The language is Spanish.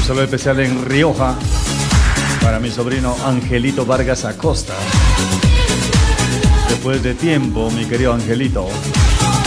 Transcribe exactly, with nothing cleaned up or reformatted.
saludo especial en Rioja para mi sobrino Angelito Vargas Acosta. Después de tiempo, mi querido Angelito.